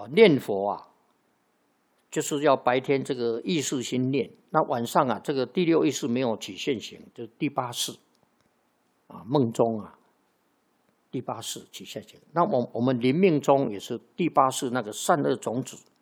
念佛啊，就是要白天这个意识心念，那晚上啊，这个第六意识没有起现行，就是第八识啊，梦中啊，第八识起现行。那我们临命中也是第八识那个善恶种子